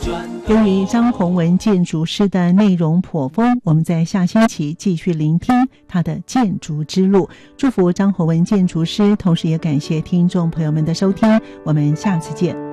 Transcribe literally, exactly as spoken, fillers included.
由于张宏文建筑师的内容颇丰，我们在下星期继续聆听他的建筑之路。祝福张宏文建筑师，同时也感谢听众朋友们的收听，我们下次见。